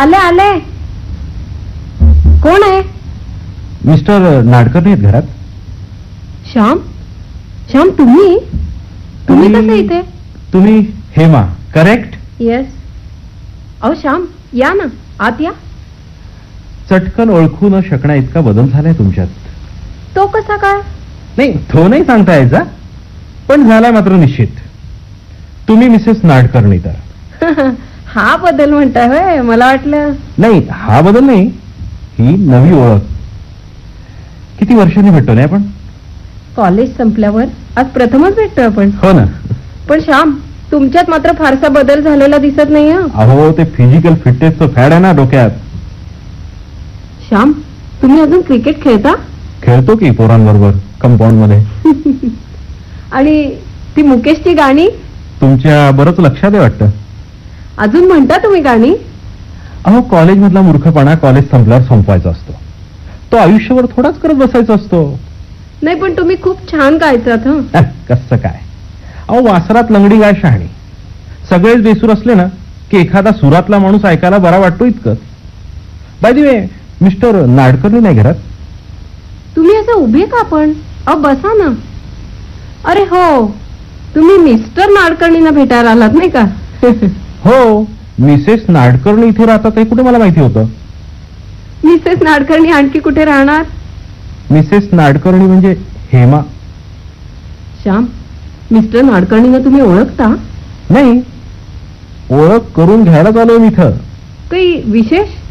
आले आले. कोण आहे? मिस्टर नाडकर्णी आहेत घरात. श्याम, श्याम तुम्ही तुम्ही कसे इथे? तुम्ही हेमा करेक्ट? येस. अहो श्याम, या ना, आत या. चटकन ओळखू न शकण्या इतका बदल झालाय तुमच्यात. तो कसा काय? नाही, तो नाही सांगता यायचा, पण झालाय मात्र निश्चित. तुम्ही मिसेस नाडकर्णी तर. हा बदल म्हणताय होय? मला वाटलं. नाही, हा बदल नाही, ही नवी ओळख. किती वर्षांनी भेटतो नाही आपण? कॉलेज संपल्यावर आज प्रथमच भेटतोय आपण. हो ना. पण श्याम, तुमच्यात मात्र फारसा बदल झालेला दिसत नाही. अहो, ते फिजिकल फिटनेसचं फॅड आहे ना डोक्यात. श्याम, तुम्ही अजून क्रिकेट खेळता? खेळतो की पोरांबरोबर कंपाऊंड मध्ये. आणि ती मुकेशची गाणी तुमच्या बरंच लक्षात आहे वाटतं. अजून म्हणता तुम्ही गाणी? अहो, कॉलेज मधला मूर्खपणा कॉलेज संपल्यावर संपवायचा असतो. तो आयुष्यभर थोडाच करत बसायचा असतो. नाही, पण तुम्ही खूप छान गायचात. कसं काय? अहो, वासरात लंगडी गाय शहाणी. सगळेच बेसूर असले ना की एखादा सुरातला माणूस ऐकायला बरा वाटतो इतकंच. By the way, mister Nadkarni नाही घरात? तुम्ही असं उभे का पण? अहो बसा ना. अरे हो, तुम्ही मिस्टर नाडकर्णींना भेटायला आलात नाही का? हो, मिसेस नाडकर्णी इथे राहतात हे कुठे मला माहिती होतं. मिसेस नाडकर्णी आणखी कुठे राहणार? मिसेस नाडकर्णी म्हणजे हेमा. श्याम, मिस्टर नाडकर्णींना तुम्ही ओळखता? नाही, ओळख करून घ्यायला चालू मी इथं. काही विशेष?